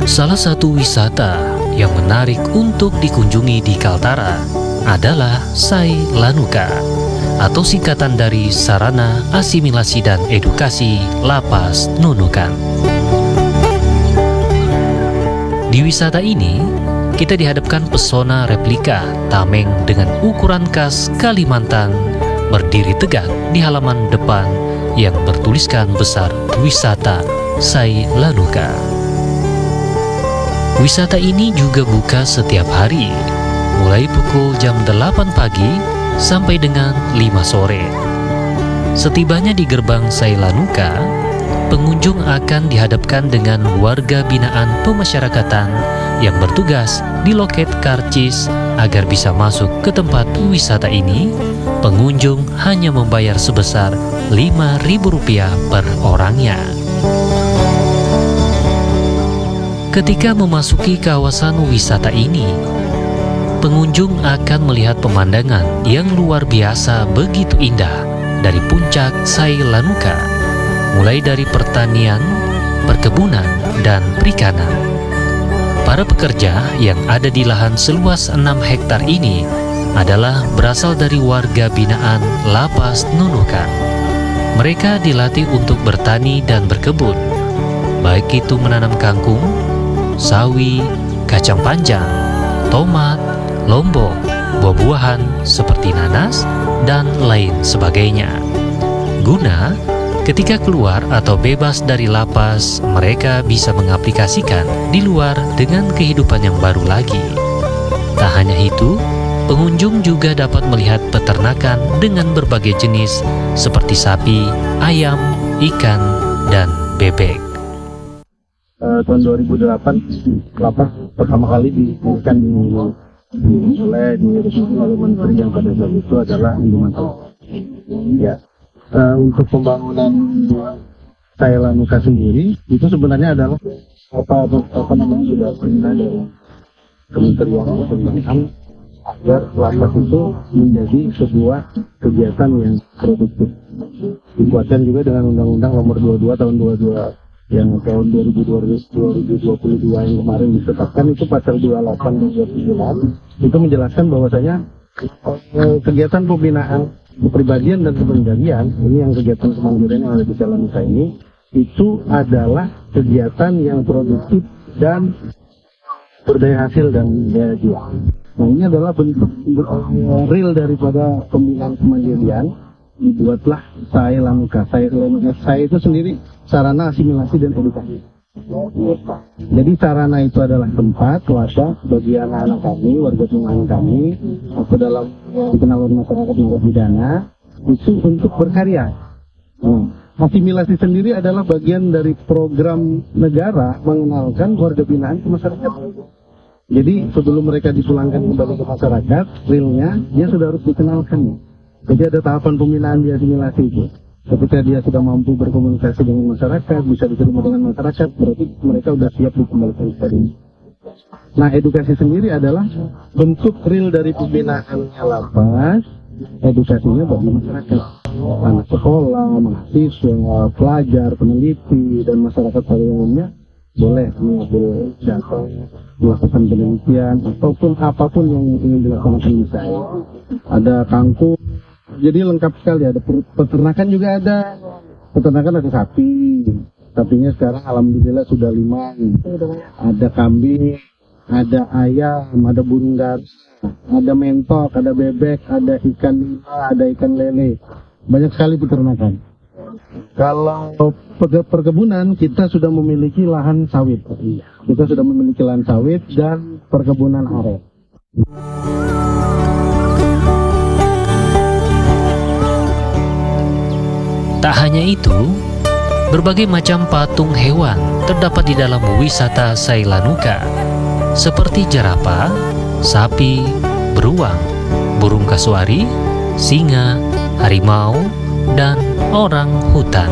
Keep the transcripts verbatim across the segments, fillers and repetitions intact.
Salah satu wisata yang menarik untuk dikunjungi di Kaltara adalah Sai Lanuka, atau singkatan dari Sarana Asimilasi dan Edukasi Lapas Nunukan. Di wisata ini, kita dihadapkan pesona replika tameng dengan ukuran khas Kalimantan berdiri tegak di halaman depan yang bertuliskan besar Wisata Sai Lanuka. Wisata ini juga buka setiap hari, mulai pukul jam delapan pagi sampai dengan lima sore. Setibanya di gerbang Sai Lanuka, pengunjung akan dihadapkan dengan warga binaan pemasyarakatan yang bertugas di loket karcis. Agar bisa masuk ke tempat wisata ini, pengunjung hanya membayar sebesar lima ribu rupiah per orangnya. Ketika memasuki kawasan wisata ini, pengunjung akan melihat pemandangan yang luar biasa begitu indah dari puncak Sai Lanuka, mulai dari pertanian, perkebunan, dan perikanan. Para pekerja yang ada di lahan seluas enam hektar ini adalah berasal dari warga binaan Lapas Nunukan. Mereka dilatih untuk bertani dan berkebun, baik itu menanam kangkung, sawi, kacang panjang, tomat, lombok, buah-buahan seperti nanas, dan lain sebagainya. Guna ketika keluar atau bebas dari lapas, mereka bisa mengaplikasikan di luar dengan kehidupan yang baru lagi. Tak hanya itu, pengunjung juga dapat melihat peternakan dengan berbagai jenis seperti sapi, ayam, ikan, dan bebek. Uh, tahun dua ribu delapan, lapas pertama kali didirikan di oleh di Republik oleh Menteri yang pada saat itu adalah Indomaret. Ya, uh, untuk pembangunan Sai Lanuka sendiri itu sebenarnya adalah apa apa namanya sudah perintah dari Kementerian Pertanian agar lapas itu menjadi sebuah kegiatan yang produktif. Dikuatkan juga dengan Undang-Undang Nomor dua puluh dua Tahun dua ribu dua yang tahun dua ribu dua puluh dua yang kemarin ditetapkan, itu pasal dua puluh delapan dan dua puluh sembilan itu menjelaskan bahwasanya eh, kegiatan pembinaan kepribadian dan kemandirian ini, yang kegiatan kemandirian yang ada di Sai Lanuka ini, itu adalah kegiatan yang produktif dan berdaya hasil dan daya jual. Nah, ini adalah bentuk uh, real daripada pembinaan kemandirian. Dibuatlah Sai Lanuka. Sai Lanuka, Sai itu sendiri sarana asimilasi dan edukasi. Jadi sarana itu adalah tempat wadah bagi anak-anak kami, warga binaan kami, atau dalam dikenal oleh masyarakat narapidana, itu untuk berkarya. Hmm. Asimilasi sendiri adalah bagian dari program negara mengenalkan warga binaan ke masyarakat. Jadi sebelum mereka dipulangkan kembali ke masyarakat, realnya dia sudah harus dikenalkan. Jadi ada tahapan pembinaan di asimilasi itu. Ketika dia sudah mampu berkomunikasi dengan masyarakat, bisa diterima dengan masyarakat, berarti mereka sudah siap dikembalikan ke sini. Nah, edukasi sendiri adalah bentuk real dari pembinaannya lapas, edukasinya bagi masyarakat. Anak sekolah, mahasiswa, pelajar, peneliti, dan masyarakat pada umumnya boleh mengambil datang, melakukan penelitian, ataupun apapun yang ingin dilaksanakan di saya. Ada kangkung, jadi lengkap sekali, ada peternakan juga ada. Peternakan ada sapi, sapinya sekarang alhamdulillah sudah lima. Ada kambing, ada ayam, ada burung dara, ada mentok, ada bebek, ada ikan nila, ada ikan lele. Banyak sekali peternakan. Kalau perkebunan, kita sudah memiliki lahan sawit. Kita sudah memiliki lahan sawit dan perkebunan aren. Tak hanya itu, berbagai macam patung hewan terdapat di dalam wisata Sai Lanuka, seperti jerapah, sapi, beruang, burung kasuari, singa, harimau, dan orang hutan.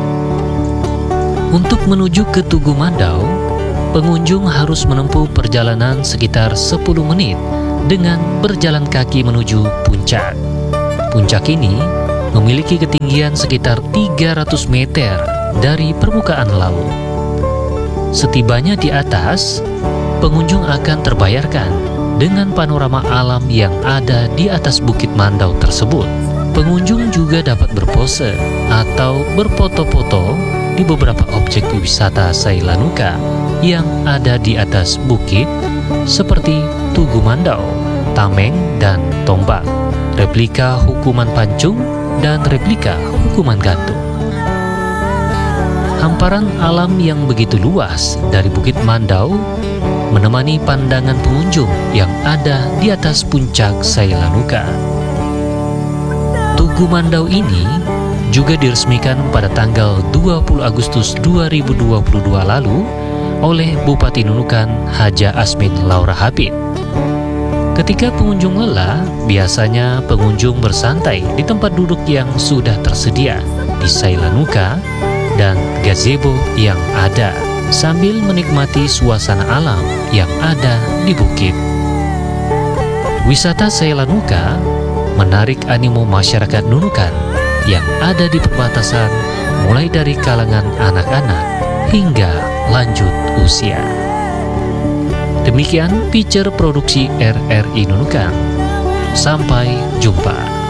Untuk menuju ke Tugu Mandau, pengunjung harus menempuh perjalanan sekitar sepuluh menit dengan berjalan kaki menuju puncak. Puncak ini memiliki ketinggian sekitar tiga ratus meter dari permukaan laut. Setibanya di atas, pengunjung akan terbayarkan dengan panorama alam yang ada di atas Bukit Mandau tersebut. Pengunjung juga dapat berpose atau berfoto-foto di beberapa objek wisata Sailanuka yang ada di atas bukit seperti Tugu Mandau, Tameng, dan Tombak, replika Hukuman Pancung, dan replika Hukuman Gantung. Hamparan alam yang begitu luas dari Bukit Mandau menemani pandangan pengunjung yang ada di atas puncak Sailanuka. Tugu Mandau ini juga diresmikan pada tanggal dua puluh Agustus dua ribu dua puluh dua lalu oleh Bupati Nunukan Haja Asmin Laura Habib. Ketika pengunjung lelah, biasanya pengunjung bersantai di tempat duduk yang sudah tersedia di Sailanuka dan gazebo yang ada, sambil menikmati suasana alam yang ada di bukit. Wisata Sailanuka menarik animo masyarakat Nunukan yang ada di perbatasan, mulai dari kalangan anak-anak hingga lanjut usia. Demikian feature produksi R R I Nunukan. Sampai jumpa.